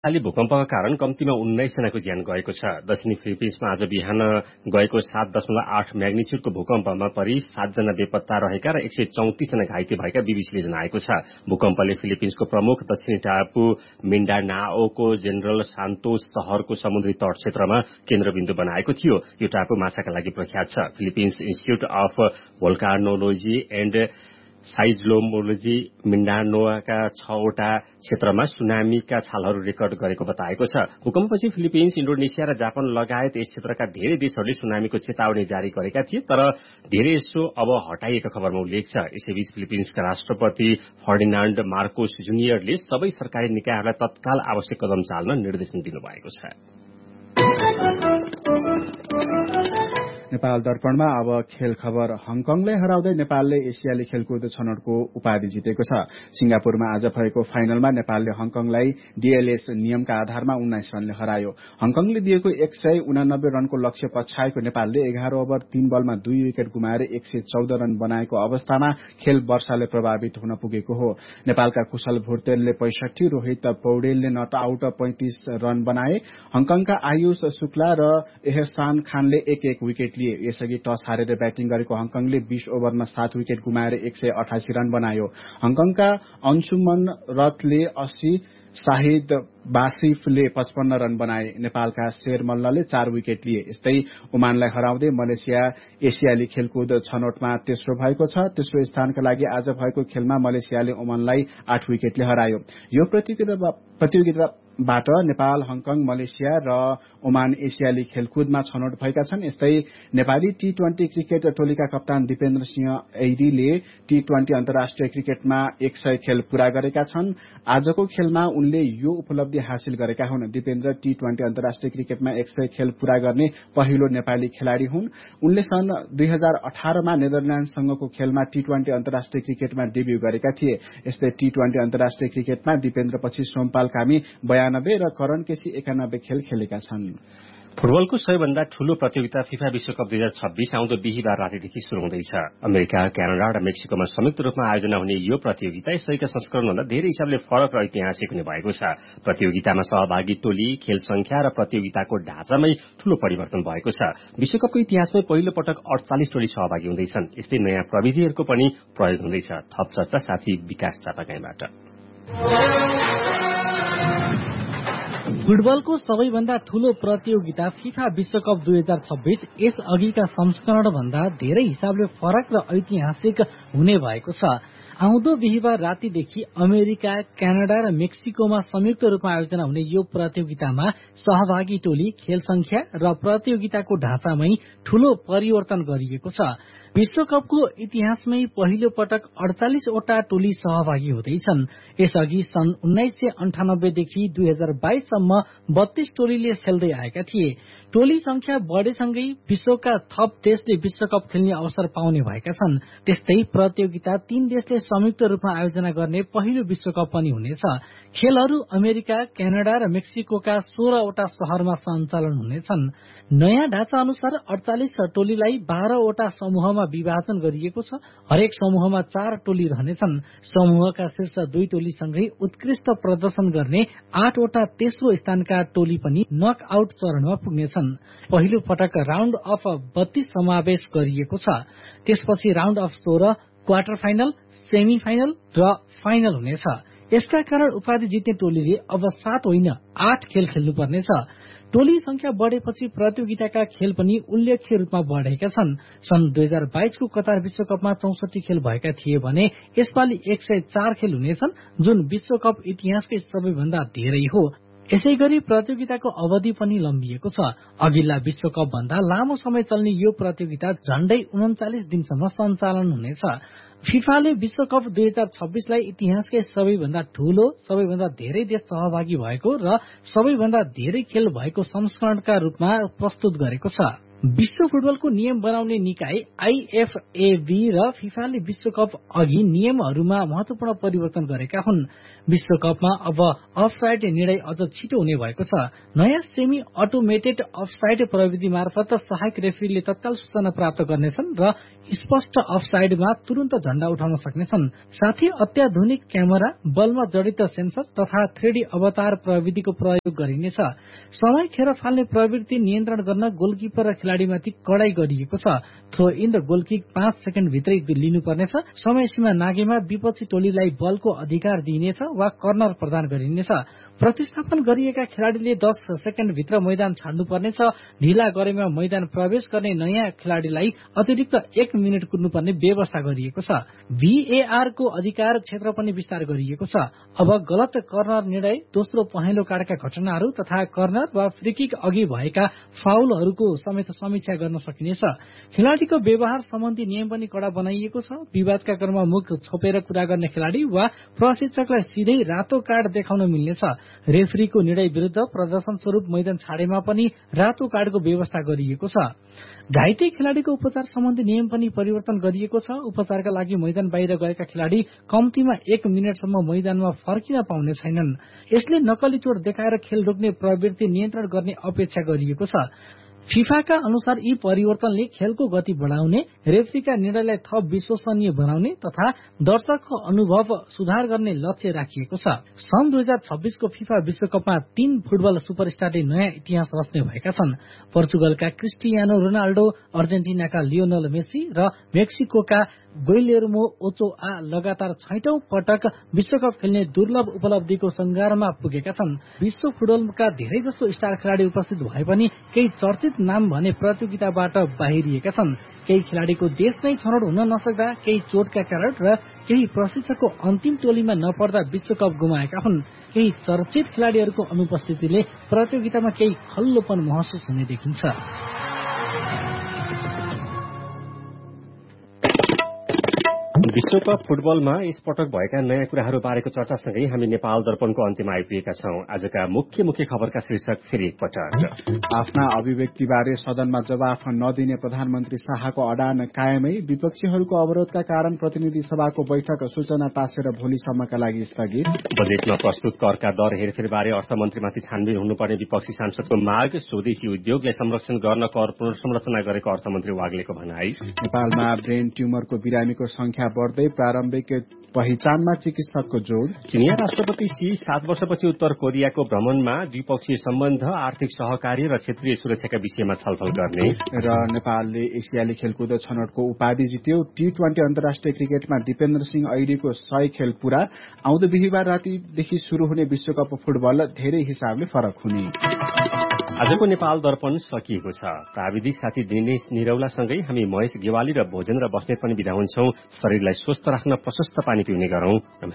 हालि भूकम्पका कारण कम्तीमा 19 जनाको ज्यान गएको छ। दक्षिणी फिलिपिन्समा आज बिहान गएको 7.8 म्याग्निच्युडको भूकम्पमा परि 7 जना बेपत्ता रहेका र 134 जना घाइते भएका बीबीसीले जनाएको छ। भूकम्पले फिलिपिन्सको प्रमुख दक्षिणी टापु मिन्डानाओको जेनरल सान्तोस शहरको समुद्री तट क्षेत्रमा केन्द्रबिन्दु बनाएको थियो। यो टापु माछाका लागि प्रख्यात छ। फिलिपिन्स इन्स्टिच्युट अफ भोल्कानोलोजी एन्ड साइज्लोमोलोजी मिन्डानोका 6 वटा क्षेत्रमा सुनामीका छालहरू रेकर्ड गरेको बताएको छ। भूकम्पपछि फिलिपिन्स, इन्डोनेसिया र जापान लगायत यस क्षेत्रका धेरै देशहरूले सुनामीको चेतावनी जारी गरेका थिए, तर धेरै यसो अब हटाइएको खबरमा उल्लेख छ। यसैबीच फिलिपिन्सका राष्ट्रपति फर्डिनान्ड मार्कोस जुनियरले सबै सरकारी निकायहरूलाई तत्काल आवश्यक कदम चाल्न निर्देशन दिनुभएको छ। नेपाल दर्पणमा अब खेल खबर। हङकङलाई हराउँदै नेपालले एसियाली खेलकुद छनौटको उपाधि जितेको छ। सिंगापुरमा आज भएको फाइनलमा नेपालले हङकङलाई डीएलएस नियमका आधारमा 19 रनले हरायो। हङकङले दिएको 189 रनको लक्ष्य पछ्याएको नेपालले 11 ओभर 3 बलमा 2 विकेट गुमाएर 114 रन बनाएको अवस्थामा खेल वर्षाले प्रभावित हुन पुगेको हो। नेपालका कुशल भुर्तेलले 65, रोहित पौडेलले नट आउट 35 रन बनाए। हङकङका आयुष शुक्ला र एहसान खानले 1-1 विकेट। यसअघि टस हारेर ब्याटिङ गरेको हङकङले 20 ओभरमा 7 विकेट गुमाएर 188 रन बनायो। हङकङका अंशुमन रथले 80, शाहिद बासिफले 55 रन बनाए। नेपालका शेर मल्लले 4 विकेट लिए। यस्तै ओमानलाई हराउँदै मलेसिया एसियाली खेलकुद छनौटमा तेस्रो भएको छ। तेस्रो स्थानका लागि आज भएको खेलमा मलेसियाले ओमानलाई 8 विकेटले हरायो। यो प्रतियोगिताबाट नेपाल, हङकङ, मलेसिया र ओमान एसियाली खेलकुदमा छनौट भएका छन्। यस्तै नेपाली टी20 क्रिकेट टोलीका कप्तान दिपेन्द्र सिंह ऐरीले टी20 अन्तर्राष्ट्रिय क्रिकेटमा 100 खेल पूरा गरेका छन्। आजको खेलमा उनले यो उपलब्धि हासिल गरेका हुन्। दिपेन्द्र टी20 अन्तर्राष्ट्रिय क्रिकेटमा 100 खेल पूरा गर्ने पहिलो नेपाली खेलाड़ी हुन्। उनले सन् 2018 मा नेदरल्याण्डसँगको खेलमा टी20 अन्तर्राष्ट्रिय क्रिकेटमा डेब्यू गरेका थिए। यस्तै टी20 अन्तर्राष्ट्रिय क्रिकेटमा दिपेन्द्रपछि सोमपाल कामी 92 र करण केसी 91 खेल खेलेका छन्। फुटबलको सबैभन्दा ठूलो प्रतियोगिता फिफा विश्वकप 2026 आउँदो बिहिबार रातिदेखि शुरू हुँदैछ। अमेरिका, क्यानाडा र मेक्सिकोमा संयुक्त रूपमा आयोजना हुने यो प्रतियोगिता यसैका संस्करणभन्दा धेरै हिसाबले फरक र ऐतिहासिक हुने भएको छ। प्रतियोगितामा सहभागी टोली, खेल संख्या र प्रतियोगिताको ढाँचामै ठूलो परिवर्तन भएको छ। विश्वकपको इतिहासमै पहिलो पटक 48 टोली सहभागी हुँदैछन्। यस्तै नयाँ प्रविधिहरूको पनि प्रयोग हुँदैछ। थप चर्चा साथी विकास चापागाईबाट। फुटबलको सबैभन्दा ठूलो प्रतियोगिता फिफा विश्वकप 2026 यस अघिका संस्करणभन्दा धेरै हिसाबले फरक र ऐतिहासिक हुने भएको छ। आउँदो बिहिबार रातिदेखि अमेरिका, क्यानाडा र मेक्सिकोमा संयुक्त रूपमा आयोजना हुने यो प्रतियोगितामा सहभागी टोली, खेल संख्या र प्रतियोगिताको ढाँचामै ठूलो परिवर्तन गरिएको छ। विश्वकपको इतिहासमै पहिलो पटक 48 वटा टोली सहभागी हुँदैछन्। यसअघि सन् 1998 देखि 2022 सम्म 32 टोलीले खेल्दै आएका थिए। टोली संख्या बढेसँगै विश्वका थप देशले विश्वकप खेल्ने अवसर पाउने भएका छन्। त्यस्तै प्रतियोगिता 3 देशले संयुक्त रूपमा आयोजना गर्ने पहिलो विश्वकप पनि हुनेछ। खेलहरू अमेरिका, क्यानाडा र मेक्सिकोका 16 वटा शहरमा सञ्चालन हुनेछन्। नयाँ ढाँचा अनुसार 48 टोलीलाई 12 वटा समूहमा विभाजन गरिएको छ। हरेक समूहमा 4 टोली रहनेछन्। समूहका शीर्ष 2 टोलीसँगै उत्कृष्ट प्रदर्शन गर्ने 8 वटा तेस्रो स्थानका टोली पनि नक आउट चरणमा पुग्नेछन्। पहिलो पटक राउण्ड अफ 32 समावेश गरिएको छ। त्यसपछि round of 16, quarter final, semi final र फाइनल हुनेछ। यसका कारण उपाधि जित्ने टोलीले अब 7 होइन 8 खेल खेल्नुपर्नेछ। टोली संख्या बढेपछि प्रतियोगिताका खेल पनि उल्लेख्य रूपमा बढेका छन्। सन् 2022 को कतार विश्वकपमा 64 खेल भएका थिए भने यसपालि 104 खेल हुनेछन्, जुन विश्वकप इतिहासकै सबैभन्दा धेरै हो। यसैगरी प्रतियोगिताको अवधि पनि लम्बिएको छ। अघिल्ला विश्वकप भन्दा लामो समय चल्ने यो प्रतियोगिता झण्डै 39 दिनसम्म सञ्चालन हुनेछ। फिफाले विश्वकप 2026 लाई इतिहासकै सबैभन्दा ठूलो, सबैभन्दा धेरै देश सहभागी भएको र सबैभन्दा धेरै खेल भएको संस्करणका रूपमा प्रस्तुत गरेको छ। विश्व फुटबलको नियम बनाउने निकाय आईएफएबी र फिफाले विश्वकप अघि नियमहरूमा महत्वपूर्ण परिवर्तन गरेका हुन्। विश्वकपमा अब अफसाइड निर्णय अझ छिटो हुने भएको छ। नयाँ सेमी अटोमेटेड अफसाइड प्रविधि मार्फत सहायक रेफ्रीले तत्काल सूचना प्राप्त गर्नेछन् र स्पष्ट अफसाइडमा तुरन्त झण्डा उठाउन सक्नेछन्। साथै अत्याधुनिक क्यामेरा, बलमा जडित सेन्सर तथा 3D अवतार प्रविधिको प्रयोग गरिनेछ। समय खेर फाल्ने प्रवृत्ति नियन्त्रण गर्न गोलकिपर र खेलाडीमाथि कडाई गरिएको छ। थ्रो इन र गोल किक 5 सेकेन्ड भित्रै लिनुपर्नेछ। समय सीमा नागेमा विपक्षी टोलीलाई बलको अधिकार दिइनेछ वा कर्नर प्रदान गरिनेछ। प्रतिस्थापन गरिएका खेलाडीले 10 सेकेन्ड भित्र मैदान छाड्नुपर्नेछ। ढिला गरेमा मैदान प्रवेश गर्ने नयाँ खेलाडीलाई अतिरिक्त 1 मिनेट कुद्नुपर्ने व्यवस्था गरिएको छ। VAR को अधिकार क्षेत्र पनि विस्तार गरिएको छ। अब गलत कर्नर निर्णय, दोस्रो पहेँलो कार्डका घटनाहरू तथा कर्नर वा फ्रीकिक अघि भएका फाउलहरूको समेत समीक्षा गर्न सकिनेछ। खेलाडीको व्यवहार सम्बन्धी नियम पनि कडा बनाइएको छ। विवादका क्रममा मुख छोपेर कुरा गर्ने खेलाडी वा प्रशिक्षकलाई सिधै रातो कार्ड देखाउन मिल्नेछ। रेफ्रीको निर्णय विरुद्ध प्रदर्शन स्वरूप मैदान छाडेमा पनि रातो कार्डको व्यवस्था गरिएको छ। घाइते खेलाडीको उपचार सम्बन्धी नियम पनि परिवर्तन गरिएको छ। उपचारका लागि मैदान बाहिर गएका खेलाडी कम्तीमा 1 मिनेटसम्म मैदानमा फर्किन पाउने छैनन्। यसले नक्कली चोट देखाएर खेल रोक्ने प्रवृत्ति नियन्त्रण गर्ने अपेक्षा गरिएको छ। फिफाका अनुसार यी परिवर्तनले खेलको गति बढाउने, रेफ्रीका निर्णयलाई थप विश्वसनीय बनाउने तथा दर्शकको अनुभव सुधार गर्ने लक्ष्य राखिएको छ। सन् 2026 को फिफा विश्वकपमा 3 फुटबल सुपरस्टारले नयाँ इतिहास रच्ने भएका छन्। पोर्चुगलका क्रिस्टियानो रोनाल्डो, अर्जेन्टिनाका लियोनल मेसी र मेक्सिकोका गुइलेर्मो ओचोआ लगातार 6औं पटक विश्वकप खेल्ने दुर्लभ उपलब्धिको संगारमा पुगेका छन्। विश्व फुटबलका धेरैजसो स्टार खेलाडी उपस्थित भए पनि केही चर्चित नाम भने प्रतियोगिताबाट बाहिरिएका छन्। केही खेलाडीको देश नै छनौट हुन नसक्दा, केही चोटका कारण र केही प्रशिक्षकको अन्तिम टोलीमा नपर्दा विश्वकप गुमाएका हुन्। केही चर्चित खेलाडीहरूको अनुपस्थितिले प्रतियोगितामा केही खल्लोपन महसुस हुने देखिन्छ। विश्वकप फुटबलमा यसपटक भएका नयाँ कुराहरू बारेको चर्चासँगै हामी नेपाल दर्पणको अन्त्यमा आइपुगेका छौं। आजका मुख्य खबरका शीर्षक फेरि एकपटक। आफ्ना अभिव्यक्तिबारे सदनमा जवाफ नदिने प्रधानमन्त्री शाहको अडान कायमै। विपक्षीहरूको अवरोधका कारण प्रतिनिधि सभाको बैठक सूचना टाँसेर भोलिसम्मका लागि स्थगित। बजेटमा प्रस्तुत करका दर हेरफेरबारे अर्थमन्त्रीमाथि छानबिन हुनुपर्ने विपक्षी सांसदको माग। स्वदेशी उद्योगलाई संरक्षण गर्न कर पुनर्संरचना गरेको अर्थमन्त्री वाग्लेको भनाई। नेपालमा ब्रेन ट्युमरको बिरामीको संख्या बढ्दै, प्रारम्भिक पहिचानमा चिकित्सकको जोड। चिनिया राष्ट्रपति सी 7 वर्षपछि उत्तर कोरियाको भ्रमणमा द्विपक्षीय सम्बन्ध, आर्थिक सहकार्य र क्षेत्रीय सुरक्षाका विषयमा छलफल गर्ने। र नेपालले एसियाली खेलकुद छनौटको उपाधि जित्यो। T20 अन्तर्राष्ट्रिय क्रिकेटमा दिपेन्द्र सिंह ऐडीको 100 खेल पूरा। आउँदो बिहिबार रातिदेखि शुरू हुने विश्वकप फुटबल धेरै हिसाबले फरक हुने। आजको नेपाल दर्पण सकिएको छ। प्राविधिक साथी दिनेश निरौलासँगै हामी महेश गेवाली र भोजन र बस्नेत पनि बिदा हुन्छौं। शरीरलाई स्वस्थ राख्न प्रशस्त पानी पिउने गरौं।